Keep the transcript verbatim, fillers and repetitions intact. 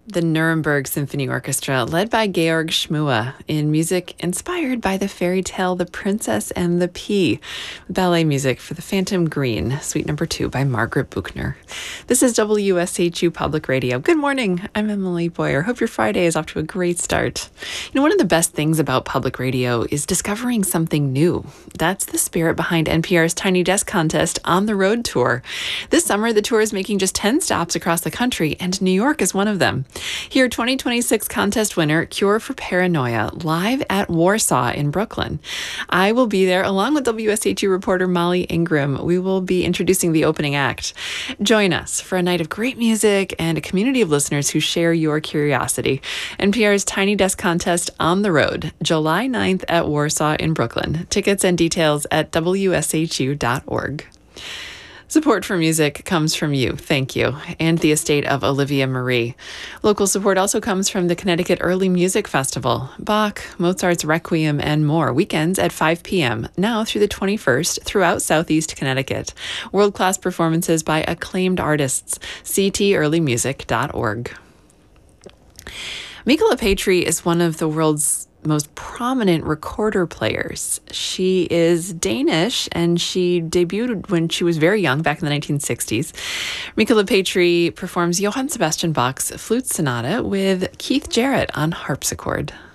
the Nuremberg Symphony Orchestra, led by Georg Schmue, in music inspired by the fairy tale The Princess and the Pea. Ballet music for The Phantom Green, Suite Number Two by Margaret Buchner. This is W S H U Public Radio. Good morning. I'm Emily Boyer. Hope your Friday is off to a great start. You know, one of the best things about public radio is discovering something new. That's the spirit behind N P R's Tiny Desk Contest On the Road tour. This summer, the tour is making just ten stops across the country, and New York is one of them. Hear twenty twenty-six contest winner Cure for Paranoia live at Warsaw in Brooklyn. I will be there along with W S H U reporter Molly Ingram. We will be introducing the opening act. Join us for a night of great music and a community of listeners who share your curiosity. N P R's Tiny Desk Contest On the Road, July ninth at Warsaw in Brooklyn. Tickets and details at W S H U dot org. Support for music comes from you, thank you, and the estate of Olivia Marie. Local support also comes from the Connecticut Early Music Festival, Bach, Mozart's Requiem, and more, weekends at five p.m., now through the twenty-first, throughout Southeast Connecticut. World-class performances by acclaimed artists, c t early music dot org. Mika LePatry is one of the world's most prominent recorder players. She is Danish, and she debuted when she was very young, back in the nineteen sixties. Mika LePatry performs Johann Sebastian Bach's Flute Sonata with Keith Jarrett on harpsichord.